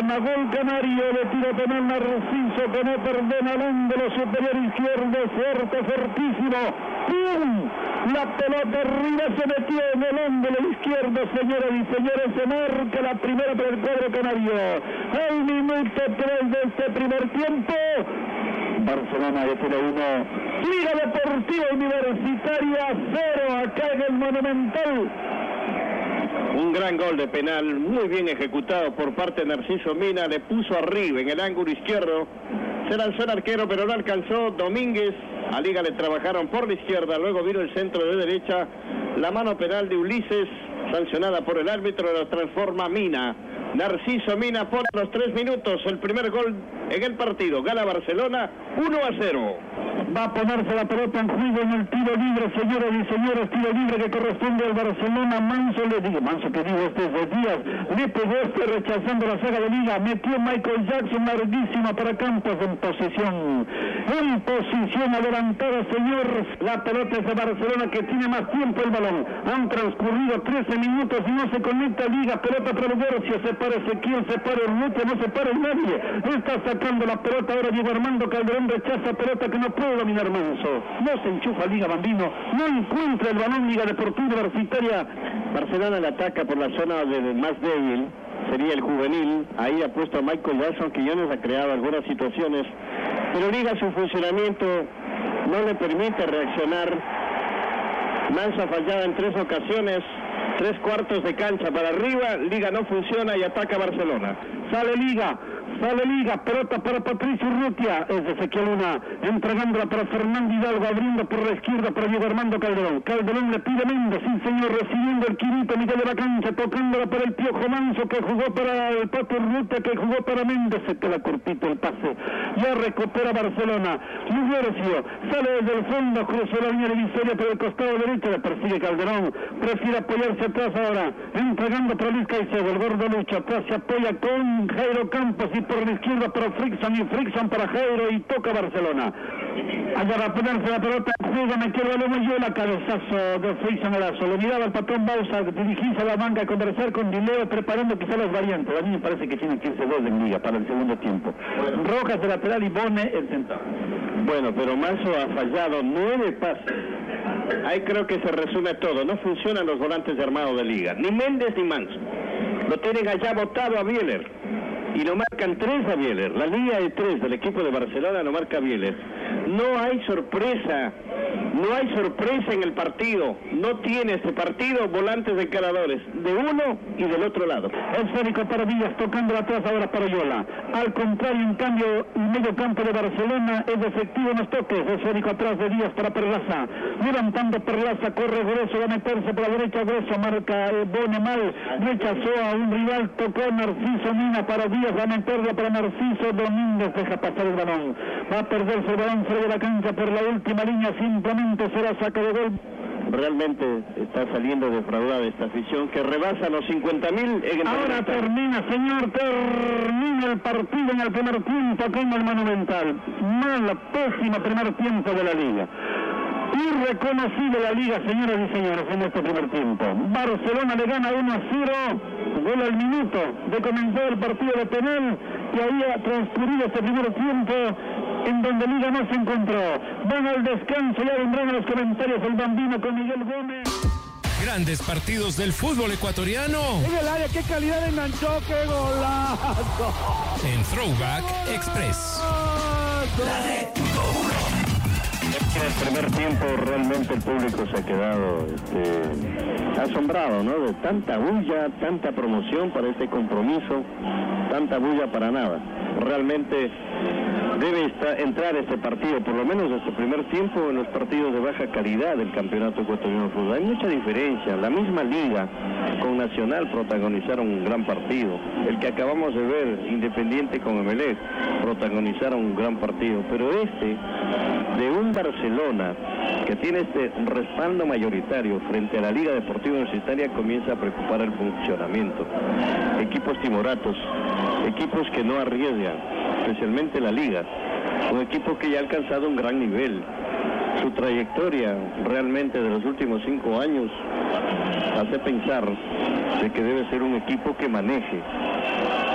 Barcelona, gol canario de tiro penal Narciso que no perdona el ángulo superior izquierdo, fuerte, fortísimo. ¡Pum! La pelota arriba se metió en el ángulo izquierdo, señoras y señores, se marca la primera para el cuadro canario. Al minuto 3 de este primer tiempo, Barcelona de 1, Liga Deportiva Universitaria 0, acá en el Monumental. Un gran gol de penal, muy bien ejecutado por parte de Narciso Mina, le puso arriba en el ángulo izquierdo, se lanzó el arquero pero no alcanzó Domínguez, a Liga le trabajaron por la izquierda, luego vino el centro de derecha, la mano penal de Ulises, sancionada por el árbitro, lo transforma Mina. Narciso Mina pone los 3 minutos el primer gol en el partido, gana Barcelona 1-0. Va a ponerse la pelota en juego en el tiro libre, señoras y señores, tiro libre que corresponde al Barcelona. Manso le digo, Manso que digo, este es de Díaz, le pegó rechazando la saga de Liga, metió Michael Jackson, larguísima para Campos en posición adelantada, señor. La pelota es de Barcelona que tiene más tiempo el balón. Han transcurrido 13 minutos y no se conecta Liga, pelota para Lugercio, se para Ezequiel, se para Urrutia, no se para nadie. Está sacando la pelota ahora Diego Armando Calderón, rechaza pelota que no puede dominar Manso. No se enchufa Liga Bambino, no encuentra el balón Liga Deportiva Universitaria. Barcelona le ataca por la zona más débil, sería el juvenil, ahí ha puesto a Michael Jackson, que ya nos ha creado algunas situaciones, pero Liga su funcionamiento no le permite reaccionar. Manso ha fallado en 3 ocasiones, 3/4 de cancha para arriba, Liga no funciona y ataca Barcelona. Sale Liga, pelota para Patricio Urrutia, es de Ezequiel Luna, entregándola para Fernando Hidalgo, abriendo por la izquierda para Diego Armando Calderón. Calderón le pide Méndez, sí señor, recibiendo el quinito a mitad de la cancha, tocándola para el Piojo Manso, que jugó para el Pato Urrutia, que jugó para Méndez, se queda cortito el pase. Ya recupera Barcelona. Lugercio sale desde el fondo, cruzó la línea divisoria por el costado derecho, le persigue Calderón, prefiere apoyarse atrás ahora, entregando para Luis Caicedo, el gordo Lucho, atrás se apoya con Jairo Campos y por la izquierda para Frickson y Frickson para Jairo y toca Barcelona. Allá va a ponerse la pelota en juego, metió el balón y la cabezazo de Frickson Erazo. Le miraba al patrón Bausa dirigirse a la banca a conversar con Dileo, preparando quizá las variantes. A mí me parece que tiene que irse 2 en Liga para el segundo tiempo. Rojas de lateral y Bone el central. Bueno, pero Manso ha fallado 9 pases. Ahí creo que se resume todo. No funcionan los volantes de armado de Liga, ni Méndez ni Manso. Lo tienen allá botado a Bieler y no marcan 3 a Bieler. La línea de 3 del equipo de Barcelona no marca a Bieler. No hay sorpresa en el partido. No tiene este partido volantes encaradores de uno y del otro lado. Esférico para Díaz, tocando atrás ahora para Oyola. Al contrario, en cambio, el medio campo de Barcelona es efectivo en los toques. Esférico atrás de Díaz para Perlaza. Levantando Perlaza, corre Grueso, va a meterse por la derecha, Grueso marca Bone mal, rechazó a un rival, tocó Narciso Mina para Díaz, va a meterla para Narciso, Domínguez deja pasar el balón. Va a perderse el balón fuera de la cancha por la última línea, simplemente será saque de gol. Realmente está saliendo defraudada esta afición que rebasa los 50.000 en el Ahora termina, señor, termina el partido en el primer tiempo acá en el Monumental. Mala, pésima primer tiempo de la Liga. Irreconocible la Liga, señoras y señores, en este primer tiempo. Barcelona le gana 1-0, gol al minuto de comenzar el partido de penal, que había transcurrido este primer tiempo en donde Liga no se encontró. Van al descanso, ya vendrán a los comentarios el Bambino con Miguel Gómez. Grandes partidos del fútbol ecuatoriano. En el área, qué calidad enganchó, qué golazo. En Throwback Express. En el primer tiempo realmente el público se ha quedado asombrado, ¿no? De tanta bulla, tanta promoción para este compromiso, tanta bulla para nada. Realmente debe entrar este partido, por lo menos este primer tiempo, en los partidos de baja calidad del campeonato ecuatoriano de fútbol. Hay mucha diferencia. La misma Liga con Nacional protagonizaron un gran partido. El que acabamos de ver, Independiente con Emelec, protagonizaron un gran partido. Pero de un Barcelona que tiene este respaldo mayoritario frente a la Liga Deportiva Universitaria, comienza a preocupar el funcionamiento. Equipos timoratos, equipos que no arriesgan, especialmente la Liga, un equipo que ya ha alcanzado un gran nivel. Su trayectoria realmente de los últimos 5 años hace pensar de que debe ser un equipo que maneje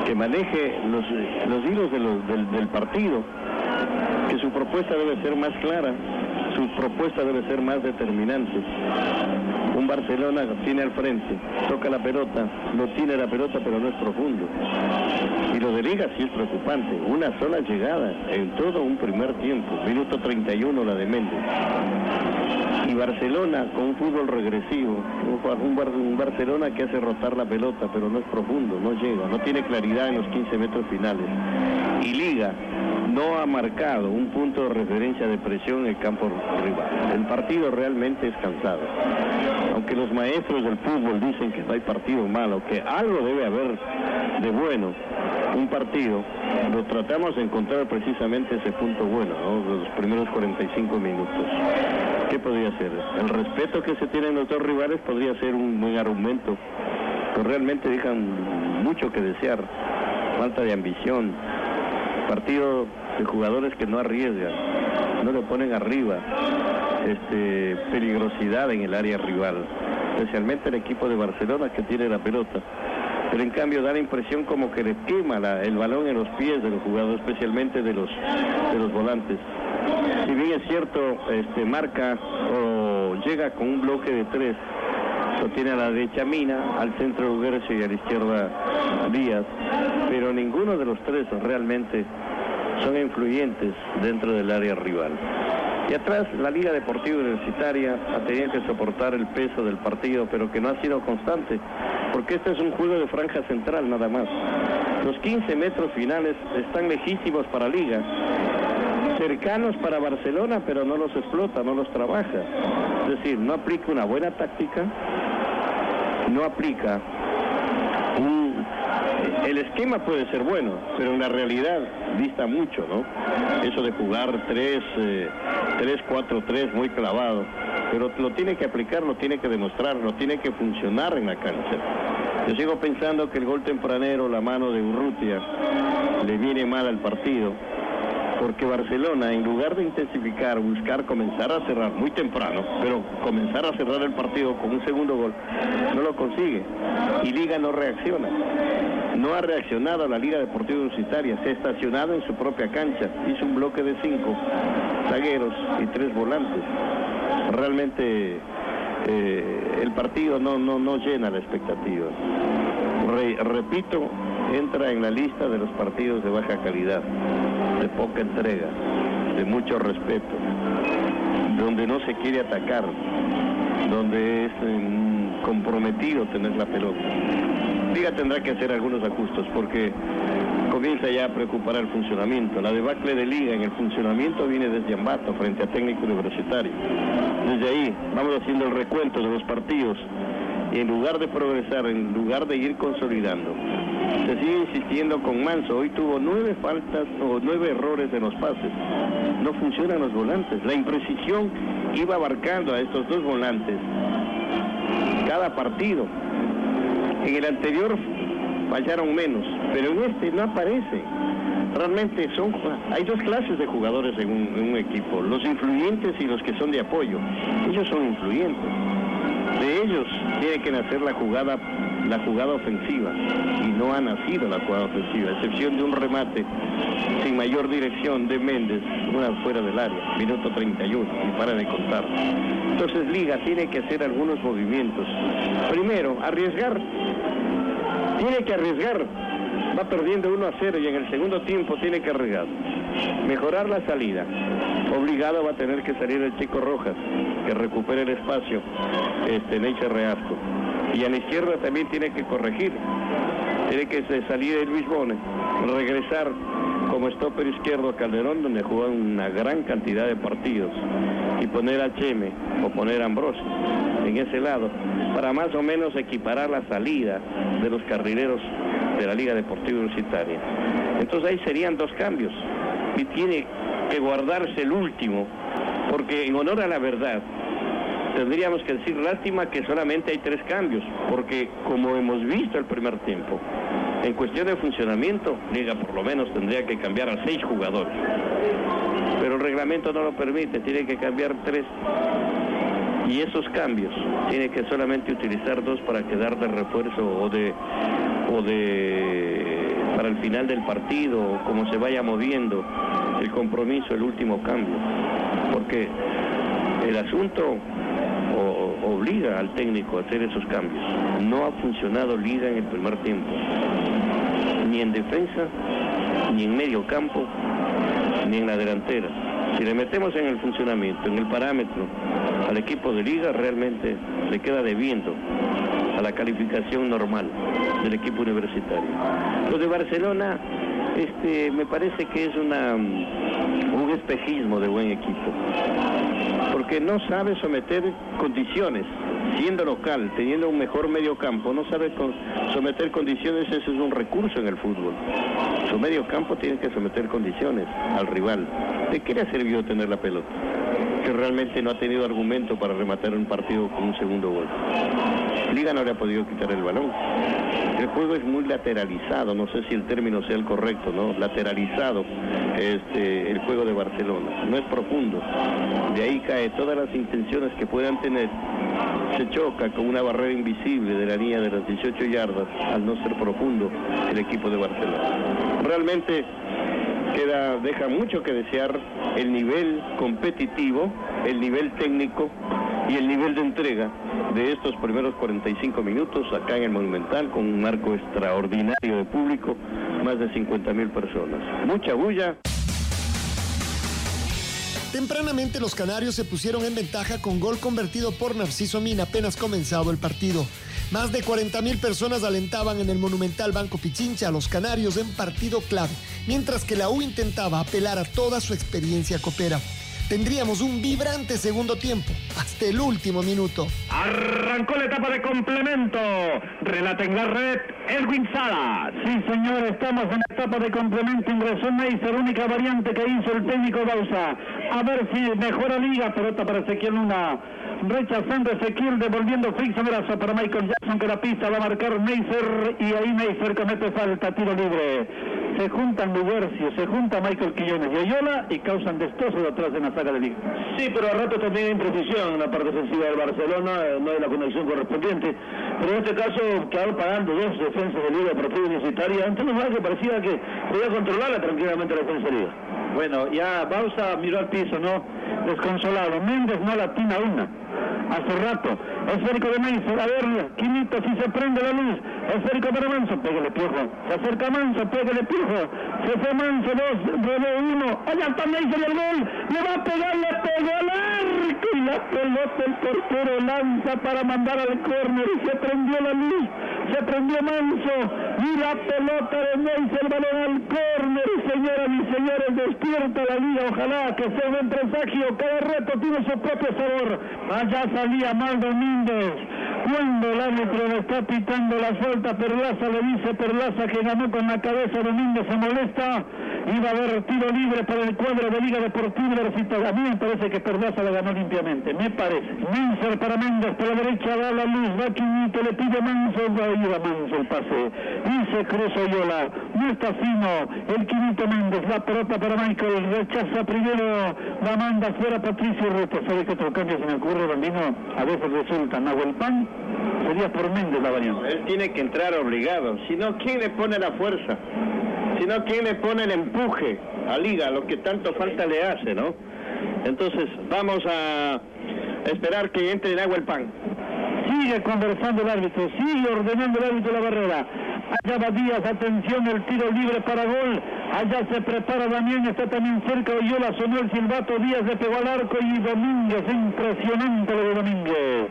que maneje los hilos del partido, que su propuesta debe ser más clara, su propuesta debe ser más determinante. Un Barcelona tiene al frente, toca la pelota, no tiene la pelota pero no es profundo. Y lo de Liga sí es preocupante, una sola llegada en todo un primer tiempo, minuto 31 la de Méndez. Y Barcelona con un fútbol regresivo, un Barcelona que hace rotar la pelota pero no es profundo, no llega, no tiene claridad en los 15 metros finales. Y Liga no ha marcado un punto de referencia de presión en el campo rival. El partido realmente es cansado. Aunque los maestros del fútbol dicen que no hay partido malo, que algo debe haber de bueno, un partido, lo tratamos de encontrar precisamente ese punto bueno, ¿no? Los primeros 45 minutos. ¿Qué podría ser? El respeto que se tienen los dos rivales podría ser un buen argumento, pero realmente dejan mucho que desear, falta de ambición, partido de jugadores que no arriesgan, no le ponen arriba, peligrosidad en el área rival, especialmente el equipo de Barcelona que tiene la pelota, pero en cambio da la impresión como que le quema el balón en los pies de los jugadores, especialmente de los volantes. Si bien es cierto, marca o llega con un bloque de 3, lo tiene a la derecha Mina, al centro Uguercio y a la izquierda Díaz, pero ninguno de los tres realmente son influyentes dentro del área rival. Y atrás la Liga Deportiva Universitaria ha tenido que soportar el peso del partido, pero que no ha sido constante, porque este es un juego de franja central nada más. Los 15 metros finales están lejísimos para Liga, cercanos para Barcelona, pero no los explota, no los trabaja. Es decir, no aplica una buena táctica, no aplica el esquema puede ser bueno, pero en la realidad dista mucho, ¿no? Eso de jugar 3-4-3 muy clavado, pero lo tiene que aplicar, lo tiene que demostrar, lo tiene que funcionar en la cancha. Yo sigo pensando que el gol tempranero, la mano de Urrutia, le viene mal al partido, porque Barcelona, en lugar de intensificar, buscar comenzar a cerrar muy temprano, pero comenzar a cerrar el partido con un segundo gol, no lo consigue, y Liga no reacciona. No ha reaccionado a la Liga Deportiva Universitaria, se ha estacionado en su propia cancha, hizo un bloque de 5 zagueros y 3 volantes. Realmente el partido no llena la expectativa. Repito, entra en la lista de los partidos de baja calidad, de poca entrega, de mucho respeto, donde no se quiere atacar, donde es comprometido tener la pelota. Liga tendrá que hacer algunos ajustes porque comienza ya a preocupar el funcionamiento. La debacle de Liga en el funcionamiento viene desde Ambato frente a Técnico Universitario. Desde ahí vamos haciendo el recuento de los partidos y en lugar de progresar, en lugar de ir consolidando, se sigue insistiendo con Manso. Hoy tuvo 9 faltas o 9 errores en los pases. No funcionan los volantes. La imprecisión iba abarcando a estos 2 volantes cada partido. En el anterior fallaron menos, pero en este no aparece. Realmente hay 2 clases de jugadores en un equipo, los influyentes y los que son de apoyo. Ellos son influyentes. De ellos tiene que nacer la jugada ofensiva, y no ha nacido la jugada ofensiva, a excepción de un remate sin mayor dirección de Méndez, una fuera del área, minuto 31, y para de contar. Entonces Liga tiene que hacer algunos movimientos. Primero, arriesgar. Tiene que arriesgar. Va perdiendo 1-0 y en el segundo tiempo tiene que arriesgar. Mejorar la salida. Obligado va a tener que salir el Chico Rojas, que recupere el espacio, Neicher Reasco. Y a la izquierda también tiene que corregir. Tiene que salir el Luis Bone, regresar como stopper izquierdo a Calderón, donde jugó una gran cantidad de partidos, y poner a Cheme o poner a Ambrosio en ese lado, para más o menos equiparar la salida de los carrileros de la Liga Deportiva Universitaria. Entonces ahí serían 2 cambios, y tiene que guardarse el último, porque en honor a la verdad, tendríamos que decir, lástima que solamente hay 3 cambios, porque como hemos visto el primer tiempo, en cuestión de funcionamiento, Liga por lo menos tendría que cambiar a 6 jugadores. Pero el reglamento no lo permite, tiene que cambiar 3. Y esos cambios, tiene que solamente utilizar 2 para quedar de refuerzo o de para el final del partido, cómo se vaya moviendo el compromiso, el último cambio, porque el asunto obliga al técnico a hacer esos cambios. No ha funcionado Liga en el primer tiempo, ni en defensa, ni en medio campo, ni en la delantera. Si le metemos en el funcionamiento, en el parámetro, al equipo de Liga, realmente le queda debiendo a la calificación normal del equipo universitario. Lo de Barcelona, me parece que es un espejismo de buen equipo, porque no sabe someter condiciones, siendo local, teniendo un mejor medio campo, no sabe someter condiciones. Eso es un recurso en el fútbol. Su medio campo tiene que someter condiciones al rival. ¿De qué le ha servido tener la pelota? Que realmente no ha tenido argumento para rematar un partido con un segundo gol. Liga no le ha podido quitar el balón. El juego es muy lateralizado, no sé si el término sea el correcto, ¿no? Lateralizado, el juego de Barcelona. No es profundo. De ahí cae todas las intenciones que puedan tener. Se choca con una barrera invisible de la línea de las 18 yardas, al no ser profundo el equipo de Barcelona. Realmente deja mucho que desear el nivel competitivo, el nivel técnico y el nivel de entrega de estos primeros 45 minutos acá en el Monumental, con un marco extraordinario de público, más de 50.000 personas. Mucha bulla. Tempranamente los canarios se pusieron en ventaja con gol convertido por Narciso Mina apenas comenzado el partido. Más de 40.000 personas alentaban en el Monumental Banco Pichincha a los canarios en partido clave, mientras que la U intentaba apelar a toda su experiencia copera. Tendríamos un vibrante segundo tiempo, hasta el último minuto. Arrancó la etapa de complemento. Relata en la red Edwin Salas. Sí, señor, estamos en la etapa de complemento. Ingresó Neisser, única variante que hizo el técnico Bausa. A ver si mejora Liga. Pelota para Ezequiel Luna. Rechazando Ezequiel, devolviendo Frickson, brazo para Michael Jackson, que la pista va a marcar Neisser. Y ahí Neisser comete falta, tiro libre. Se juntan Lugercio, se junta Michael Quillones y Oyola y causan destrozos atrás de la saga de Liga. Sí, pero a rato también hay imprecisión en la parte ofensiva del Barcelona, no hay la conexión correspondiente. Pero en este caso quedaron pagando dos defensas de Liga por fútbol universitaria. Antes no que parecía que podía controlarla tranquilamente la defensa de Liga. Bueno, ya Bausa miró al piso, ¿no? Desconsolado. Méndez no latina una. Hace rato. Esférico de Neisser. A ver, Quinito, si se prende la luz. Esférico para Manso. Pégale, Piojo. Se acerca Manso. Pégale, Piojo. Se fue Manso. 2, Rebe 1. Allá está Neisser y el gol. Le va a pegar, le pegó al arco. Y la pelota el portero lanza para mandar al córner. Y se prendió la luz. Se prendió Manso. Y la pelota de Neisser, el balón al córner. Señoras y señores, despierta la Liga. Ojalá que sea un buen presagio. Cada reto tiene su propio sabor. Allá salía mal Domínguez. Cuando el árbitro le está pitando la falta, Perlaza le dice Perlaza que ganó con la cabeza. Domínguez se molesta. Iba a haber tiro libre para el cuadro de Liga Deportiva Universitaria. A mí me parece que Perlaza la ganó limpiamente. Me parece. Neisser para Méndez por la derecha, da la luz. Va Quinito, le pide Manso. Ahí va Manso el pase. Y se cruza Oyola. No está fino el Quinito Méndez. La pelota para Michael. Rechaza primero. La manda fuera Patricio Rete. ¿Sabe qué otro cambio se me ocurre, Bambino? A veces resulta Nahuel Pan. Sería por Méndez la variante. Él tiene que entrar obligado. Si no, ¿quién le pone la fuerza? Si no, ¿quién le pone el empuje a Liga? Lo que tanto falta le hace, ¿no? Entonces, vamos a esperar que entre Nahuel Pan. Sigue conversando el árbitro, sigue ordenando el árbitro la barrera. Allá va Díaz, atención, el tiro libre para gol. Allá se prepara Damián, está también cerca Oyola, sonó el silbato, Díaz le pegó al arco y Domínguez, impresionante lo de Domínguez.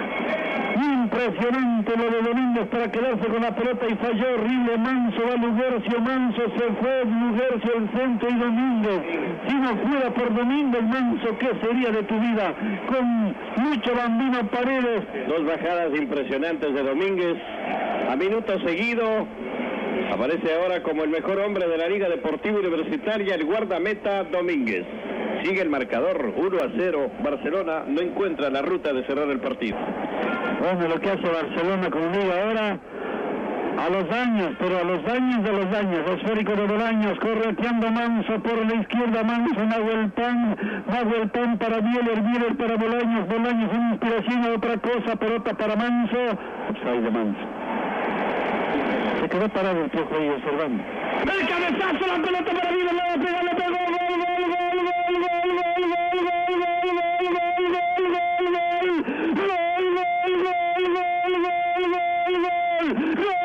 Impresionante lo de Domínguez para quedarse con la pelota y falló horrible. Manso va Lugercio, Manso se fue, Lugercio el centro y Domínguez. Si no fuera por Domínguez, Manso, ¿qué sería de tu vida? Con mucho Bambino Paredes. Dos bajadas impresionantes de Domínguez. A minuto seguido aparece ahora como el mejor hombre de la Liga Deportiva Universitaria el guardameta Domínguez. Sigue el marcador 1-0. Barcelona no encuentra la ruta de cerrar el partido. Bueno, lo que hace Barcelona con Liga ahora, a los años, pero a los años de los años, esférico de Bolaños, correteando Manso por la izquierda, Manso, Nahuel Pan para Bieler para Bolaños, Bolaños en inspiración a otra cosa, pelota para Manso, offside de Manso. Se quedó parado el Piojo ahí observando. El cabezazo, la pelota para